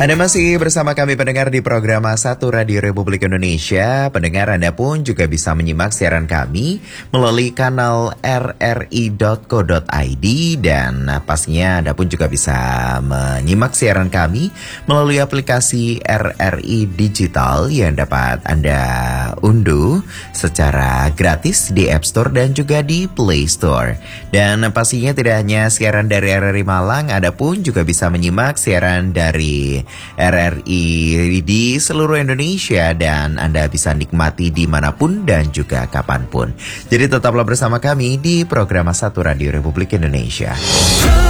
Anda masih bersama kami pendengar di program Satu Radio Republik Indonesia. Pendengar Anda pun juga bisa menyimak siaran kami melalui kanal rri.co.id dan pastinya Anda pun juga bisa menyimak siaran kami melalui aplikasi RRI Digital yang dapat Anda unduh secara gratis di App Store dan juga di Play Store. Dan pastinya tidak hanya siaran dari RRI Malang, Anda pun juga bisa menyimak siaran dari RRI di seluruh Indonesia dan Anda bisa nikmati dimanapun dan juga kapanpun. Jadi tetaplah bersama kami di program Satu Radio Republik Indonesia.